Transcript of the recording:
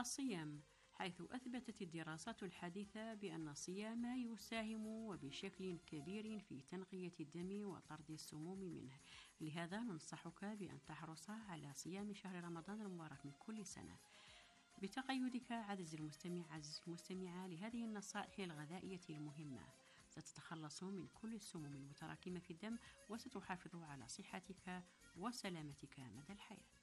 الصيام، حيث أثبتت الدراسات الحديثة بأن الصيام يساهم وبشكل كبير في تنقية الدم وطرد السموم منه. لهذا ننصحك بأن تحرص على صيام شهر رمضان المبارك من كل سنة. بتقيدك عزيزي المستمع لهذه النصائح الغذائية المهمة ستتخلص من كل السموم المتراكمة في الدم، وستحافظ على صحتك وسلامتك مدى الحياة.